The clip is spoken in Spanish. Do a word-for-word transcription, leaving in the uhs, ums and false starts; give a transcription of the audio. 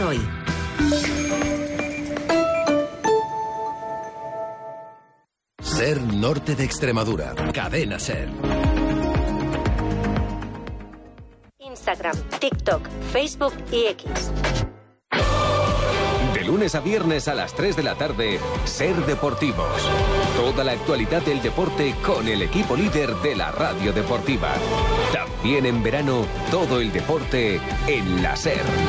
hoy. SER Norte de Extremadura. Cadena SER. Instagram, TikTok, Facebook y X. De lunes a viernes a las tres de la tarde, SER Deportivos. Toda la actualidad del deporte con el equipo líder de la radio deportiva. También en verano, todo el deporte en la SER.